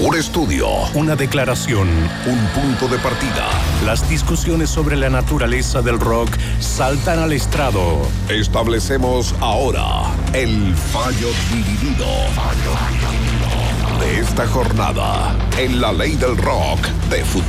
Un estudio, una declaración, un punto de partida. Las discusiones sobre la naturaleza del rock saltan al estrado. Establecemos ahora el fallo dividido de esta jornada en la ley del rock de Futuro.